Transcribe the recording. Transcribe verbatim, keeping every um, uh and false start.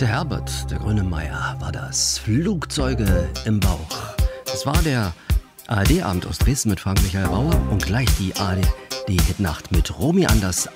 Der Herbert, der Grönemeyer, war das. Flugzeuge im Bauch. Das war der A R D-Abend aus Dresden mit Frank Michael Bauer und gleich die A R D-Hitnacht mit Romy Anders.